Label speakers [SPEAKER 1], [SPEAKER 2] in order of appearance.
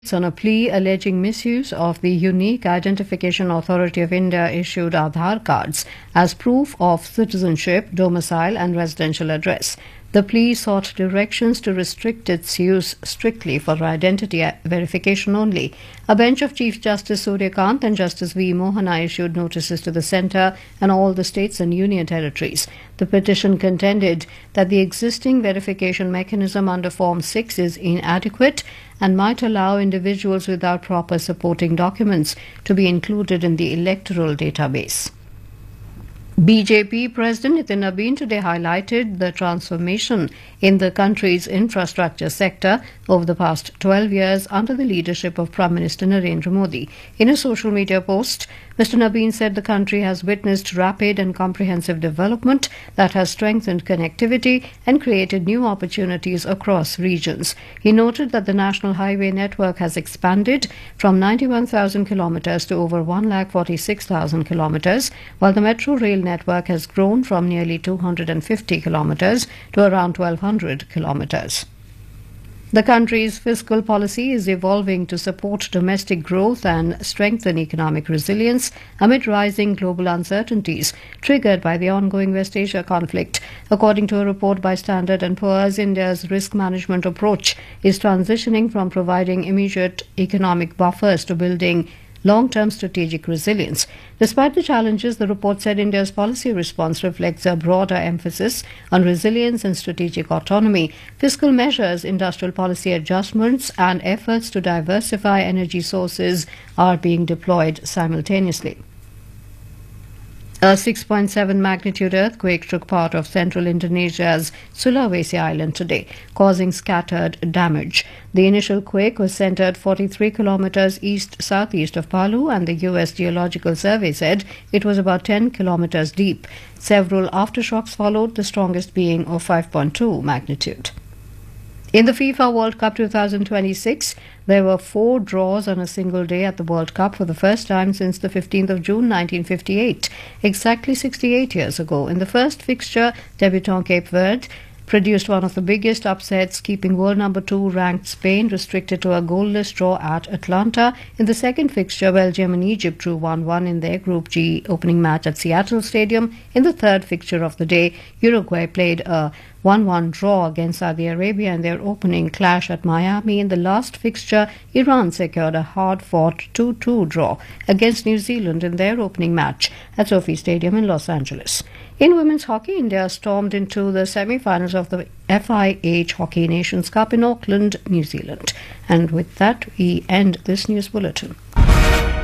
[SPEAKER 1] On a plea alleging misuse of the Unique Identification Authority of India issued Aadhaar cards as proof of citizenship, domicile and residential address. The plea sought directions to restrict its use strictly for identity verification only. A bench of Chief Justice Surya Kant and Justice V. Mohana issued notices to the centre and all the states and union territories. The petition contended that the existing verification mechanism under Form 6 is inadequate and might allow individuals without proper supporting documents to be included in the electoral database. BJP President Nitin Nabin today highlighted the transformation in the country's infrastructure sector over the past 12 years under the leadership of Prime Minister Narendra Modi. In a social media post, Mr. Nabin said the country has witnessed rapid and comprehensive development that has strengthened connectivity and created new opportunities across regions. He noted that the national highway network has expanded from 91,000 kilometers to over 146,000 kilometers, while the metro rail network has grown from nearly 250 kilometers to around 1,200 kilometers. The country's fiscal policy is evolving to support domestic growth and strengthen economic resilience amid rising global uncertainties triggered by the ongoing West Asia conflict. According to a report by Standard & Poor's, India's risk management approach is transitioning from providing immediate economic buffers to building long-term strategic resilience. Despite the challenges, the report said India's policy response reflects a broader emphasis on resilience and strategic autonomy. Fiscal measures, industrial policy adjustments, and efforts to diversify energy sources are being deployed simultaneously. A 6.7 magnitude earthquake took part of central Indonesia's Sulawesi island today, causing scattered damage. The initial quake was centered 43 kilometers east-southeast of Palu, and the U.S. Geological Survey said it was about 10 kilometers deep. Several aftershocks followed, the strongest being of 5.2 magnitude. In the FIFA World Cup 2026, there were 4 draws on a single day at the World Cup for the first time since the 15th of June 1958, exactly 68 years ago. In the first fixture, debutant Cape Verde produced one of the biggest upsets, keeping world number 2 ranked Spain restricted to a goalless draw at Atlanta. In the second fixture, Belgium and Egypt drew 1-1 in their Group G opening match at Seattle Stadium. In the third fixture of the day, Uruguay played a 1-1 draw against Saudi Arabia in their opening clash at Miami. In the last fixture, Iran secured a hard-fought 2-2 draw against New Zealand in their opening match at Sophie Stadium in Los Angeles. In women's hockey, India stormed into the semi-finals of the FIH Hockey Nations Cup in Auckland, New Zealand. And with that, we end this news bulletin.